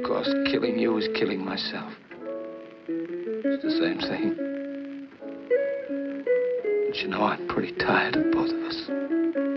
course, killing you is killing myself. It's the same thing. But you know, I'm pretty tired of both of us.